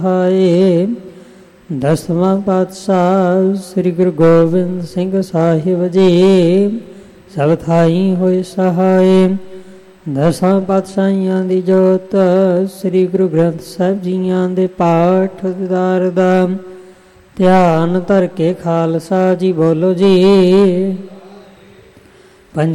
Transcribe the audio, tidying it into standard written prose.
ਹਾਏ। ਦਸਵਾਂ ਪਾਤਸ਼ਾਹ ਸ੍ਰੀ ਗੁਰੂ ਗੋਬਿੰਦ ਸਿੰਘ ਸਾਹਿਬ ਜੀ ਸਭ ਥਾਈ ਹੋਏ ਸਹਾਏ। ਦਸਾਂ ਪਾਤਸ਼ਾਹੀਆਂ ਦੀ ਜੋਤ ਸ੍ਰੀ ਗੁਰੂ ਗ੍ਰੰਥ ਸਾਹਿਬ ਜੀਆਂ ਦੇ ਪਾਠ ਦੀਦਾਰ ਦਾ ਧਿਆਨ ਧਰ ਕੇ ਖਾਲਸਾ ਜੀ ਬੋਲੋ ਜੀ।